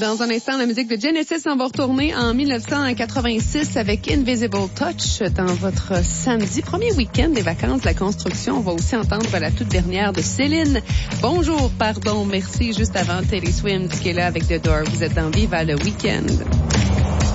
Dans un instant, la musique de Genesis, on va retourner en 1986 avec Invisible Touch dans votre samedi, premier week-end des vacances de la construction. On va aussi entendre la toute dernière de Céline. Bonjour, pardon, merci, juste avant Taylor Swift qui est là avec The Door. Vous êtes dans Viva le week-end.